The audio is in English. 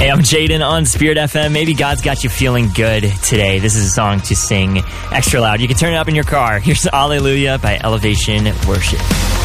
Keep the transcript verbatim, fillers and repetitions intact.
Hey, I'm Jaden on Spirit F M. Maybe God's got you feeling good today. This is a song to sing extra loud. You can turn it up in your car. Here's Alleluia by Elevation Worship.